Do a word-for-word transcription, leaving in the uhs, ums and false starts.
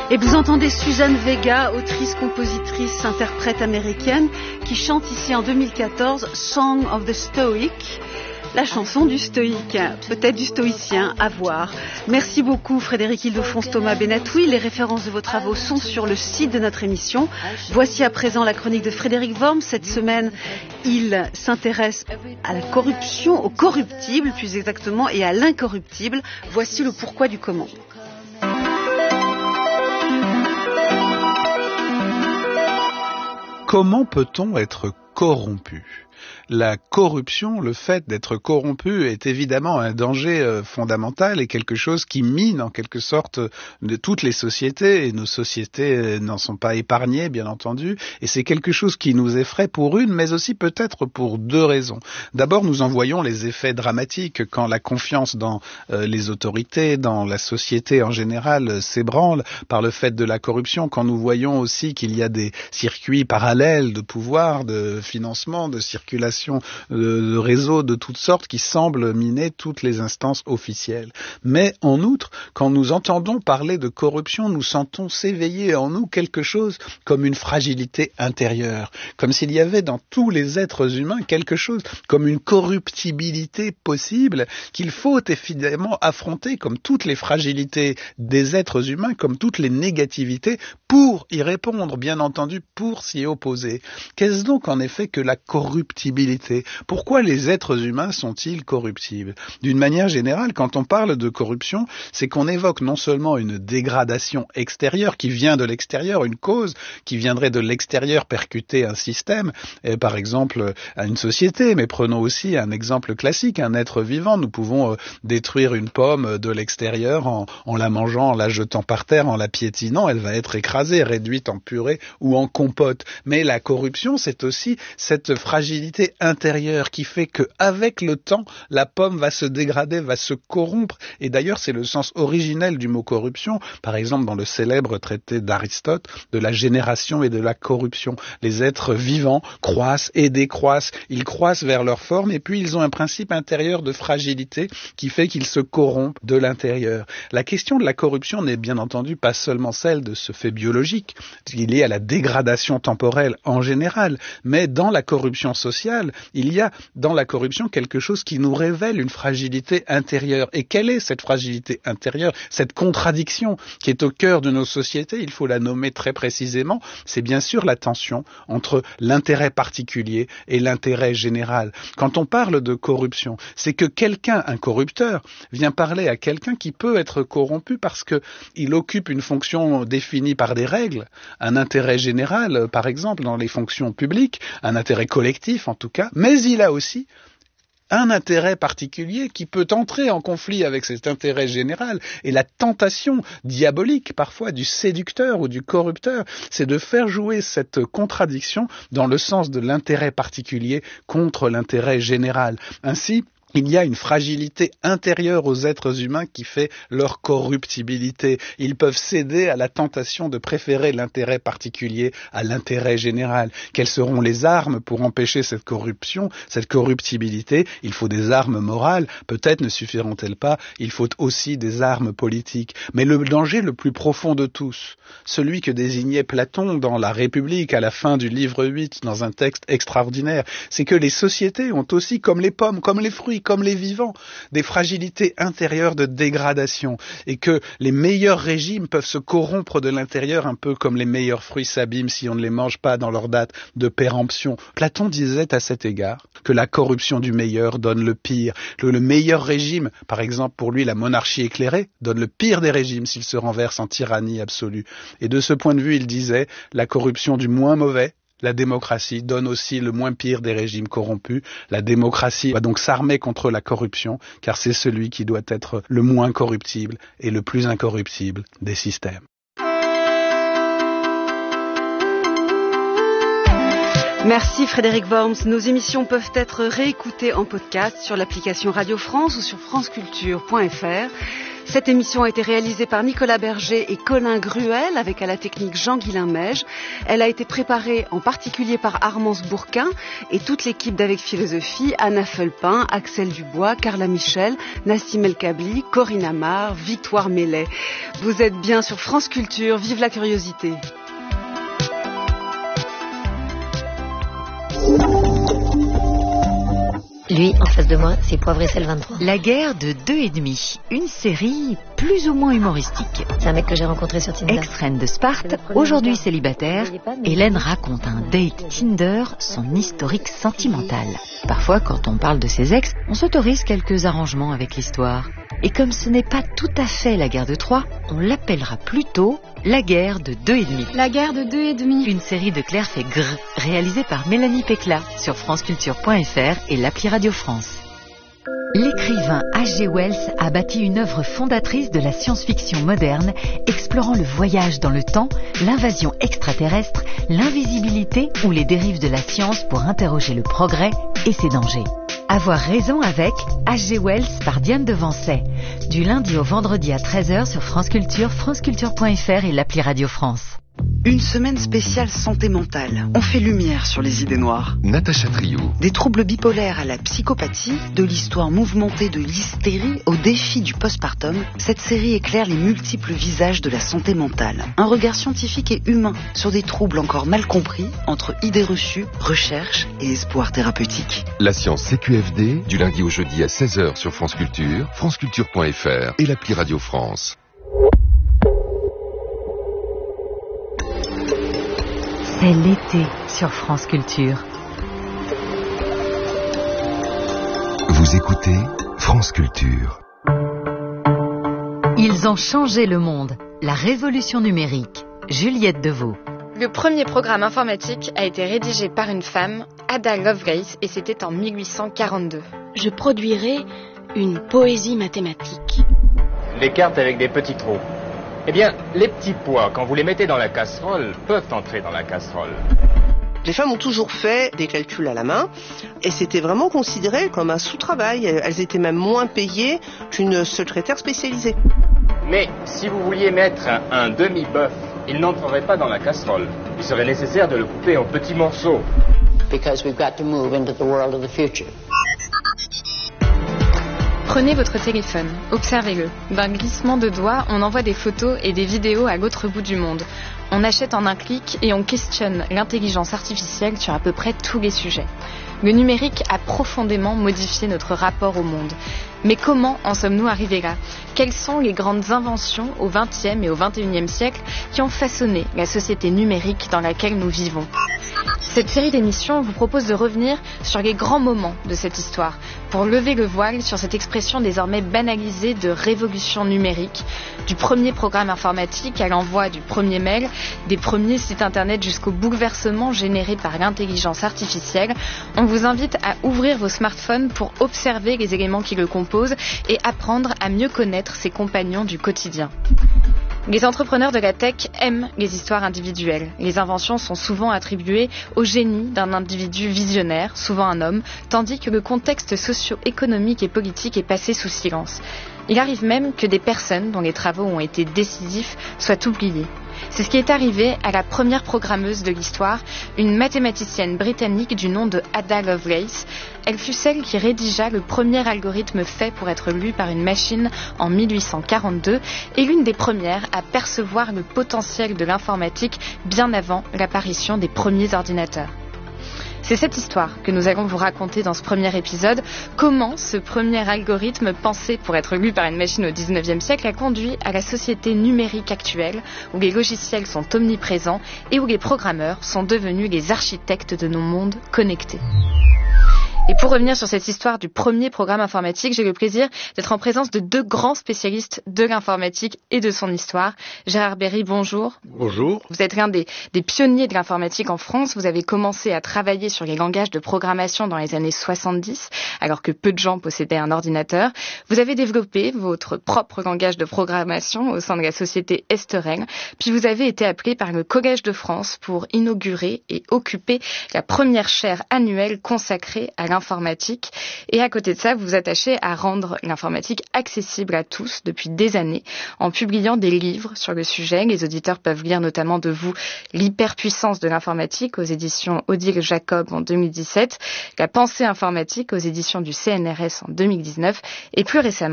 Et vous entendez Suzanne Vega, autrice, compositrice, interprète américaine, qui chante ici en deux mille quatorze Song of the Stoic, la chanson du stoïque, peut-être du stoïcien, à voir. Merci beaucoup Frédéric Ildefonse, Thomas Benatoui. Les références de vos travaux sont sur le site de notre émission. Voici à présent la chronique de Frédéric Worms. Cette semaine, il s'intéresse à la corruption, au corruptible plus exactement, et à l'incorruptible. Voici le pourquoi du comment. Comment peut-on être corrompu ? La corruption, le fait d'être corrompu est évidemment un danger euh, fondamental et quelque chose qui mine en quelque sorte de toutes les sociétés, et nos sociétés euh, n'en sont pas épargnées bien entendu, et c'est quelque chose qui nous effraie pour une, mais aussi peut-être pour deux raisons. D'abord, nous en voyons les effets dramatiques quand la confiance dans euh, les autorités, dans la société en général euh, s'ébranle par le fait de la corruption, quand nous voyons aussi qu'il y a des circuits parallèles de pouvoir, de financement, de circulation, de réseaux de toutes sortes qui semblent miner toutes les instances officielles. Mais en outre, quand nous entendons parler de corruption, nous sentons s'éveiller en nous quelque chose comme une fragilité intérieure, comme s'il y avait dans tous les êtres humains quelque chose comme une corruptibilité possible qu'il faut évidemment affronter comme toutes les fragilités des êtres humains, comme toutes les négativités, pour y répondre, bien entendu, pour s'y opposer. Qu'est-ce donc en effet que la corruptibilité ? Pourquoi les êtres humains sont-ils corruptibles ? D'une manière générale, quand on parle de corruption, c'est qu'on évoque non seulement une dégradation extérieure qui vient de l'extérieur, une cause qui viendrait de l'extérieur percuter un système, et par exemple à une société, mais prenons aussi un exemple classique, un être vivant. Nous pouvons euh, détruire une pomme de l'extérieur en, en la mangeant, en la jetant par terre, en la piétinant, elle va être écrasée, réduite en purée ou en compote. Mais la corruption, c'est aussi cette fragilité intérieure qui fait que, avec le temps, la pomme va se dégrader, va se corrompre. Et d'ailleurs, c'est le sens originel du mot corruption. Par exemple, dans le célèbre traité d'Aristote, de la génération et de la corruption. Les êtres vivants croissent et décroissent. Ils croissent vers leur forme et puis ils ont un principe intérieur de fragilité qui fait qu'ils se corrompent de l'intérieur. La question de la corruption n'est bien entendu pas seulement celle de ce fait biologique, il est à la dégradation temporelle en général, mais dans la corruption sociale, il y a dans la corruption quelque chose qui nous révèle une fragilité intérieure. Et quelle est cette fragilité intérieure, cette contradiction qui est au cœur de nos sociétés? Il faut la nommer très précisément. C'est bien sûr la tension entre l'intérêt particulier et l'intérêt général. Quand on parle de corruption, c'est que quelqu'un, un corrupteur, vient parler à quelqu'un qui peut être corrompu parce qu'il occupe une fonction définie par des règles, un intérêt général, par exemple, dans les fonctions publiques, un intérêt collectif en tout cas, mais il a aussi un intérêt particulier qui peut entrer en conflit avec cet intérêt général. Et la tentation diabolique, parfois, du séducteur ou du corrupteur, c'est de faire jouer cette contradiction dans le sens de l'intérêt particulier contre l'intérêt général. Ainsi, il y a une fragilité intérieure aux êtres humains qui fait leur corruptibilité. Ils peuvent céder à la tentation de préférer l'intérêt particulier à l'intérêt général. Quelles seront les armes pour empêcher cette corruption, cette corruptibilité ? Il faut des armes morales, peut-être ne suffiront-elles pas, il faut aussi des armes politiques. Mais le danger le plus profond de tous, celui que désignait Platon dans La République à la fin du livre huit, dans un texte extraordinaire, c'est que les sociétés ont aussi, comme les pommes, comme les fruits, comme les vivants, des fragilités intérieures de dégradation et que les meilleurs régimes peuvent se corrompre de l'intérieur un peu comme les meilleurs fruits s'abîment si on ne les mange pas dans leur date de péremption. Platon disait à cet égard que la corruption du meilleur donne le pire, que le meilleur régime, par exemple pour lui la monarchie éclairée, donne le pire des régimes s'il se renverse en tyrannie absolue. Et de ce point de vue, il disait la corruption du moins mauvais, la démocratie donne aussi le moins pire des régimes corrompus. La démocratie va donc s'armer contre la corruption, car c'est celui qui doit être le moins corruptible et le plus incorruptible des systèmes. Merci Frédéric Worms. Nos émissions peuvent être réécoutées en podcast sur l'application Radio France ou sur franceculture point f r. Cette émission a été réalisée par Nicolas Berger et Colin Gruel avec à la technique Jean-Guilain Meige. Elle a été préparée en particulier par Armance Bourquin et toute l'équipe d'Avec Philosophie, Anna Felpin, Axel Dubois, Carla Michel, Nassim El Kabli, Corinne Amar, Victoire Mellet. Vous êtes bien sur France Culture, vive la curiosité. Lui, en face de moi, c'est Poivre et Sel vingt-trois. La guerre de deux et demi, une série plus ou moins humoristique. C'est un mec que j'ai rencontré sur Tinder. Ex-reine de Sparte, aujourd'hui célibataire, Hélène raconte un date Tinder, son historique sentimental. Parfois, quand on parle de ses ex, on s'autorise quelques arrangements avec l'histoire. Et comme ce n'est pas tout à fait la guerre de Troie, on l'appellera plutôt la guerre de deux et demi. La guerre de deux et demi. Une série de Claire Fégreux, réalisée par Mélanie Pécla sur franceculture point f r et l'appli Radio France. L'écrivain H G Wells a bâti une œuvre fondatrice de la science-fiction moderne, explorant le voyage dans le temps, l'invasion extraterrestre, l'invisibilité ou les dérives de la science pour interroger le progrès et ses dangers. Avoir raison avec H G Wells par Diane Devancey. Du lundi au vendredi à treize heures sur France Culture, franceculture point f r et l'appli Radio France. Une semaine spéciale santé mentale. On fait lumière sur les idées noires. Natacha Trio. Des troubles bipolaires à la psychopathie, de l'histoire mouvementée de l'hystérie au défi du postpartum, cette série éclaire les multiples visages de la santé mentale. Un regard scientifique et humain sur des troubles encore mal compris entre idées reçues, recherche et espoir thérapeutique. La science C Q F D, du lundi au jeudi à seize heures sur France Culture, franceculture point f r et l'appli Radio France. C'est l'été sur France Culture. Vous écoutez France Culture. Ils ont changé le monde. La révolution numérique. Juliette Deveau. Le premier programme informatique a été rédigé par une femme, Ada Lovelace, et c'était en mille huit cent quarante-deux. Je produirai une poésie mathématique. Les cartes avec des petits trous. Eh bien, les petits pois, quand vous les mettez dans la casserole, peuvent entrer dans la casserole. Les femmes ont toujours fait des calculs à la main et c'était vraiment considéré comme un sous-travail. Elles étaient même moins payées qu'une secrétaire spécialisée. Mais si vous vouliez mettre un, un demi-bœuf, il n'entrerait pas dans la casserole. Il serait nécessaire de le couper en petits morceaux. Because we've got to move into the world of the future. Prenez votre téléphone, observez-le. D'un glissement de doigts, on envoie des photos et des vidéos à l'autre bout du monde. On achète en un clic et on questionne l'intelligence artificielle sur à peu près tous les sujets. Le numérique a profondément modifié notre rapport au monde. Mais comment en sommes-nous arrivés là ? Quelles sont les grandes inventions au vingtième et au vingt et unième siècle qui ont façonné la société numérique dans laquelle nous vivons ? Cette série d'émissions vous propose de revenir sur les grands moments de cette histoire pour lever le voile sur cette expression désormais banalisée de révolution numérique, du premier programme informatique à l'envoi du premier mail, des premiers sites internet jusqu'au bouleversement généré par l'intelligence artificielle. On vous invite à ouvrir vos smartphones pour observer les éléments qui le composent et apprendre à mieux connaître ses compagnons du quotidien. Les entrepreneurs de la tech aiment les histoires individuelles. Les inventions sont souvent attribuées au génie d'un individu visionnaire, souvent un homme, tandis que le contexte socio-économique et politique est passé sous silence. Il arrive même que des personnes dont les travaux ont été décisifs soient oubliées. C'est ce qui est arrivé à la première programmeuse de l'histoire, une mathématicienne britannique du nom de Ada Lovelace. Elle fut celle qui rédigea le premier algorithme fait pour être lu par une machine en mille huit cent quarante-deux et l'une des premières à percevoir le potentiel de l'informatique bien avant l'apparition des premiers ordinateurs. C'est cette histoire que nous allons vous raconter dans ce premier épisode. Comment ce premier algorithme pensé pour être lu par une machine au dix-neuvième siècle a conduit à la société numérique actuelle où les logiciels sont omniprésents et où les programmeurs sont devenus les architectes de nos mondes connectés. Et pour revenir sur cette histoire du premier programme informatique, j'ai le plaisir d'être en présence de deux grands spécialistes de l'informatique et de son histoire. Gérard Berry, bonjour. Bonjour. Vous êtes l'un des, des pionniers de l'informatique en France. Vous avez commencé à travailler sur les langages de programmation dans les années soixante-dix, alors que peu de gens possédaient un ordinateur. Vous avez développé votre propre langage de programmation au sein de la société Esterel. Puis vous avez été appelé par le Collège de France pour inaugurer et occuper la première chaire annuelle consacrée à l'informatique l'informatique. Et à côté de ça, vous vous attachez à rendre l'informatique accessible à tous depuis des années en publiant des livres sur le sujet. Les auditeurs peuvent lire notamment de vous L'hyperpuissance de l'informatique aux éditions Odile Jacob en deux mille dix-sept, La pensée informatique aux éditions du C N R S en deux mille dix-neuf et plus récemment